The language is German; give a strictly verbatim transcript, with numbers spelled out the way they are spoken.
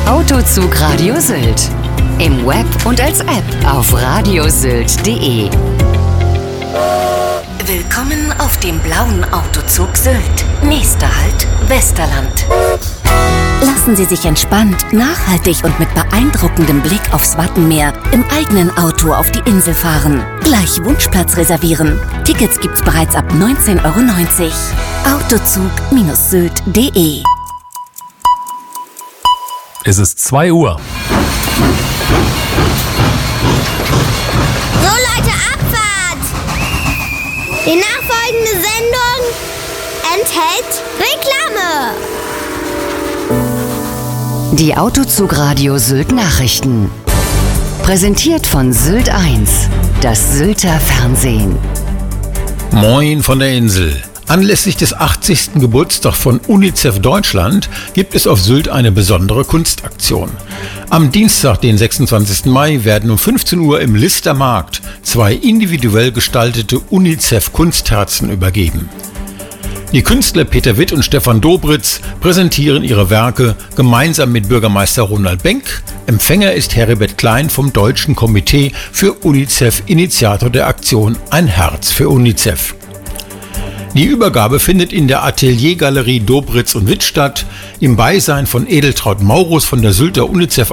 Autozug Radio Sylt. Im Web und als App auf radiosylt punkt de. Willkommen auf dem blauen Autozug Sylt. Nächster Halt Westerland. Lassen Sie sich entspannt, nachhaltig und mit beeindruckendem Blick aufs Wattenmeer im eigenen Auto auf die Insel fahren. Gleich Wunschplatz reservieren. Tickets gibt's bereits ab neunzehn Euro neunzig. Autozug Sylt punkt de. Es ist zwei Uhr. So Leute, Abfahrt! Die nachfolgende Sendung enthält Reklame. Die Autozug Radio Sylt Nachrichten. Präsentiert von Sylt eins, das Sylter Fernsehen. Moin von der Insel. Anlässlich des achtzigsten Geburtstags von UNICEF Deutschland gibt es auf Sylt eine besondere Kunstaktion. Am Dienstag, den sechsundzwanzigsten Mai, werden um fünfzehn Uhr im Lister Markt zwei individuell gestaltete UNICEF-Kunstherzen übergeben. Die Künstler Peter Witt und Stefan Dobritz präsentieren ihre Werke gemeinsam mit Bürgermeister Ronald Benck. Empfänger ist Heribert Klein vom Deutschen Komitee für UNICEF, Initiator der Aktion Ein Herz für UNICEF. Die Übergabe findet in der Ateliergalerie Dobritz und Witt statt, im Beisein von Edeltraud Maurus von der Sylter UNICEF